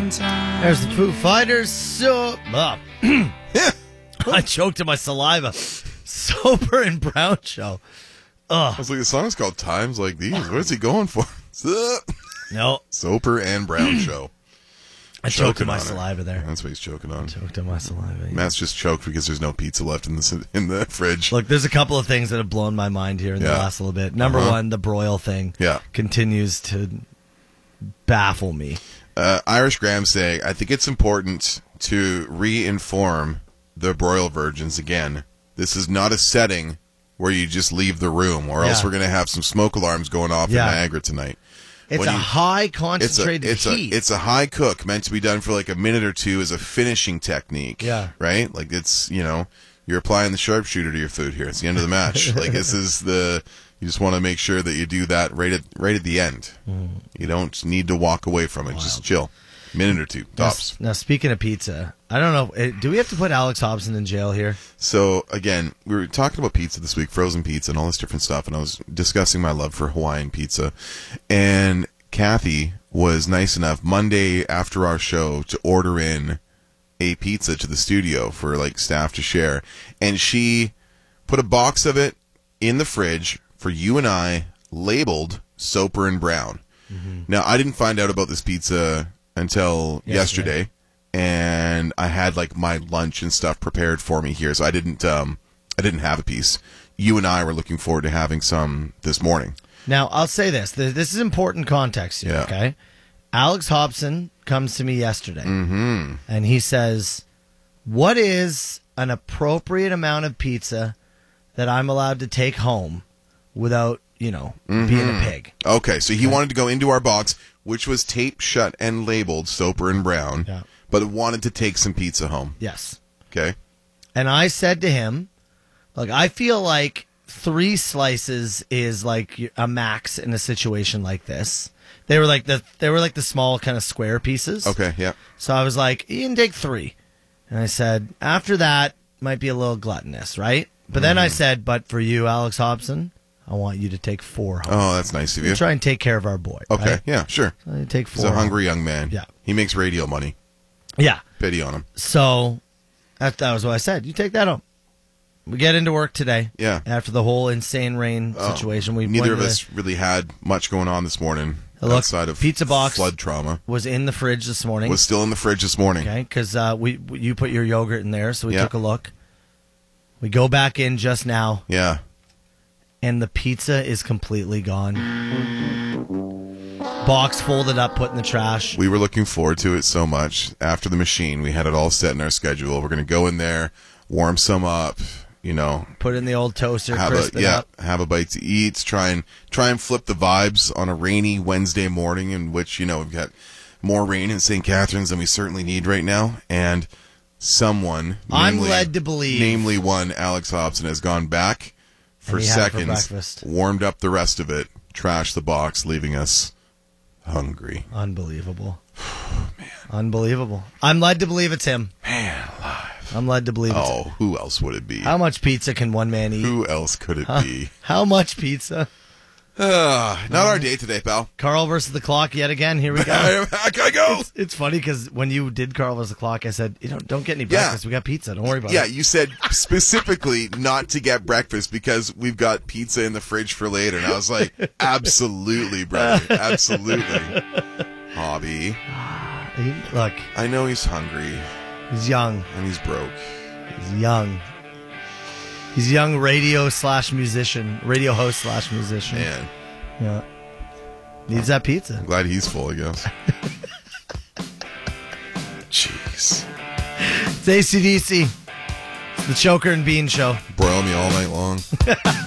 There's the Foo Fighters. I choked in my saliva. Soper and Brown Show. I was like, the song's called Times Like These. What is he going for? No. Soper and Brown Show. I choked in my saliva there. That's what he's choking on. Choked in my saliva. Matt's just choked because there's no pizza left in the fridge. Look, there's a couple of things that have blown my mind here in the last little bit. Number one, the broil thing continues to baffle me. Irish Graham saying, I think it's important to re-inform the broil virgins again. This is not a setting where you just leave the room, or else we're going to have some smoke alarms going off in Niagara tonight. It's high concentrated heat. It's a high cook meant to be done for like a minute or two as a finishing technique. Yeah. Right? Like it's, you're applying the sharpshooter to your food here. It's the end of the match. Like this is you just want to make sure that you do that right at the end. You don't need to walk away from it. Just chill. Minute or two, tops. Now, speaking of pizza, I don't know. Do we have to put Alex Hobson in jail here? So, again, we were talking about pizza this week, frozen pizza and all this different stuff, and I was discussing my love for Hawaiian pizza. And Kathy was nice enough Monday after our show to order in a pizza to the studio for, like, staff to share. And she put a box of it in the fridge for you and I, labeled Soper and Brown. Mm-hmm. Now, I didn't find out about this pizza until yesterday, and I had like my lunch and stuff prepared for me here, so I didn't have a piece. You and I were looking forward to having some this morning. Now, I'll say this. This is important context here, okay? Alex Hobson comes to me yesterday, and he says, what is an appropriate amount of pizza that I'm allowed to take home without, being a pig? Okay, so he wanted to go into our box, which was taped shut and labeled Soper and Brown, but wanted to take some pizza home. Yes. Okay. And I said to him, look, I feel like 3 slices is like a max in a situation like this. They were like the small kind of square pieces. Okay, yeah. So I was like, you can take 3. And I said, after that, might be a little gluttonous, right? But then I said, but for you, Alex Hobson, I want you to take 4 home. Oh, that's nice of you. Try and take care of our boy. Okay, right? yeah, sure. So take 4 He's a hungry young man. Yeah. He makes radio money. Yeah. Pity on him. So that was what I said. You take that home. We get into work today. Yeah. After the whole insane rain situation. Neither of us really had much going on this morning outside of pizza box flood trauma. Was in the fridge this morning. Was still in the fridge this morning. Okay, because you put your yogurt in there, so we took a look. We go back in just now. Yeah. And the pizza is completely gone. Box folded up, put in the trash. We were looking forward to it so much. After the machine, we had it all set in our schedule. We're going to go in there, warm some up, put it in the old toaster, crisp it up. Have a bite to eat. Try and flip the vibes on a rainy Wednesday morning, in which we've got more rain in St. Catharines than we certainly need right now. And someone, I'm led to believe, namely one Alex Hobson, has gone back for seconds, warmed up the rest of it, trashed the box, leaving us hungry. Unbelievable. Man. Unbelievable. I'm led to believe it's him. Man alive. I'm led to believe it's him. Who else would it be? How much pizza can one man eat? Who else could it be? How much pizza? Not our day today, pal. Carl versus the clock yet again. Here we go. I gotta go. It's funny because when you did Carl versus the clock, I said, don't get any breakfast. We got pizza. Don't worry about it. Yeah, you said specifically not to get breakfast because we've got pizza in the fridge for later. And I was like, absolutely, brother. Absolutely. Hobby. Look. I know he's hungry. He's young. And he's broke. He's young. He's young radio host / musician. Man. Yeah. Needs that pizza. I'm glad he's full, I guess. Jeez. It's AC/DC. It's the Choker and Bean Show. Broil me all night long.